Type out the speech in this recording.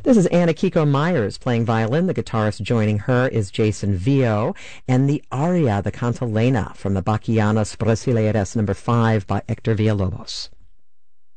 This is Anna Kiko Myers playing violin. The guitarist joining her is Jason Vio, and the aria, the cantilena, from the Bachianas Brasileiras No. 5 by Hector Villalobos.